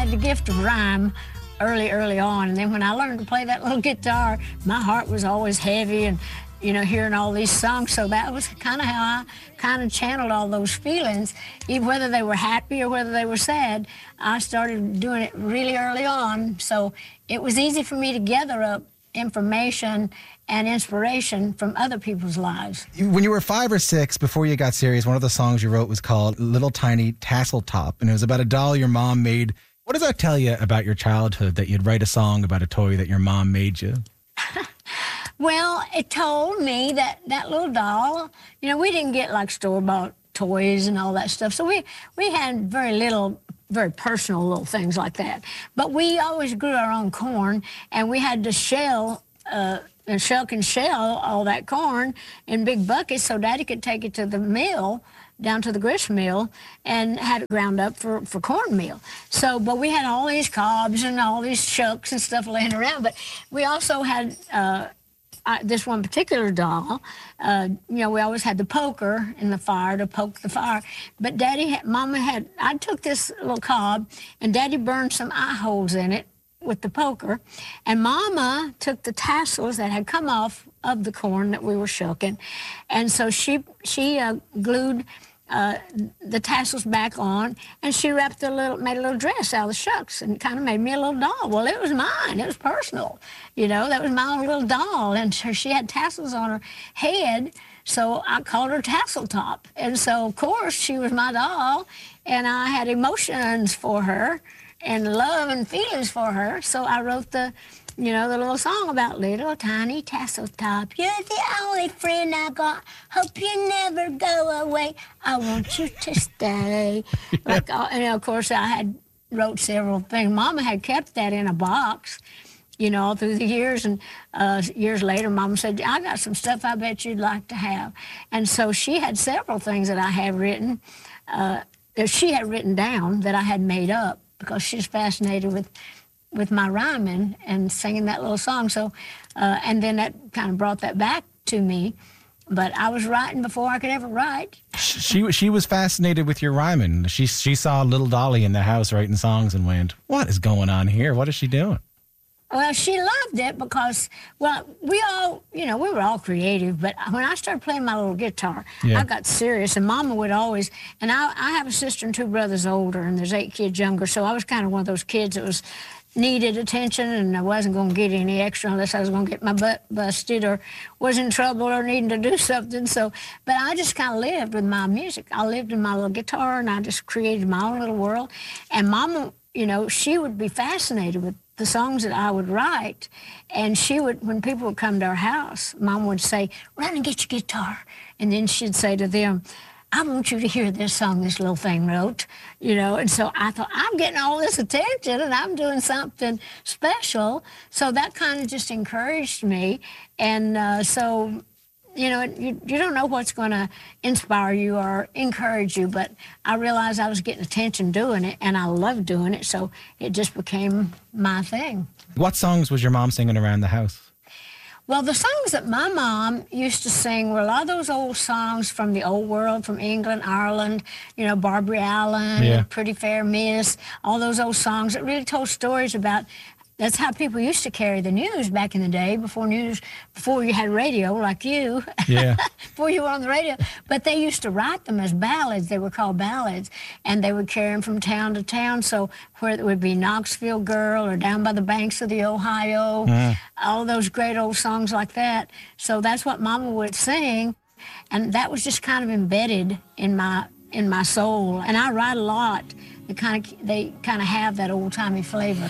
had the gift of rhyme early on. And then when I learned to play that little guitar, my heart was always heavy and, you know, hearing all these songs. So that was kind of how I kind of channeled all those feelings, even whether they were happy or whether they were sad. I started doing it really early on. So it was easy for me to gather up information and inspiration from other people's lives. When you were 5 or 6, before you got serious, one of the songs you wrote was called Little Tiny Tassel Top, and it was about a doll your mom made. What does that tell you about your childhood, that you'd write a song about a toy that your mom made you? Well, it told me that that little doll, you know, we didn't get like store-bought toys and all that stuff, so we had very little, very personal little things like that. But we always grew our own corn, and we had to shell and shuck and shell all that corn in big buckets so Daddy could take it to the mill, down to the grist mill, and had it ground up for cornmeal. So, but we had all these cobs and all these shucks and stuff laying around. But we also had this one particular doll. You know, we always had the poker in the fire to poke the fire. But I took this little cob, and Daddy burned some eye holes in it with the poker, and Mama took the tassels that had come off of the corn that we were shucking, and so she glued the tassels back on, and she made a little dress out of the shucks, and kind of made me a little doll. Well, it was mine. It was personal. You know, that was my own little doll, and she had tassels on her head, so I called her Tassel Top. And so, of course, she was my doll, and I had emotions for her and love and feelings for her. So I wrote the little song about little tiny tassel top. You're the only friend I got. Hope you never go away. I want you to stay. And of course, I had wrote several things. Mama had kept that in a box, you know, all through the years. And years later, Mama said, I got some stuff I bet you'd like to have. And so she had several things that I had written, that she had written down that I had made up, because she's fascinated with my rhyming and singing that little song. So, and then that kind of brought that back to me. But I was writing before I could ever write. She was fascinated with your rhyming. She saw little Dolly in the house writing songs and went, what is going on here? What is she doing? Well, she loved it because, well, we were all creative, but when I started playing my little guitar, I got serious, and Mama would always, and I have a sister and 2 brothers older, and there's 8 kids younger, so I was kind of one of those kids that needed attention, and I wasn't going to get any extra unless I was going to get my butt busted or was in trouble or needing to do something. So, but I just kind of lived with my music. I lived in my little guitar, and I just created my own little world. And Mama, you know, she would be fascinated with the songs that I would write, and she would, when people would come to our house, Mom would say, run and get your guitar. And then she'd say to them, I want you to hear this song this little thing wrote, you know. And so I thought, I'm getting all this attention and I'm doing something special. So that kind of just encouraged me. And so, you know, you don't know what's going to inspire you or encourage you, but I realized I was getting attention doing it, and I loved doing it, so it just became my thing. What songs was your mom singing around the house? Well, the songs that my mom used to sing were a lot of those old songs from the old world, from England, Ireland, you know, Barbary Allen, Pretty Fair Miss, all those old songs that really told stories about. That's how people used to carry the news back in the day, before you had radio like you, before you were on the radio. But they used to write them as ballads. They were called ballads, and they would carry them from town to town. So where it would be Knoxville Girl or Down by the Banks of the Ohio, all those great old songs like that. So that's what Mama would sing, and that was just kind of embedded in my soul. And I write a lot. They kind of have that old-timey flavor.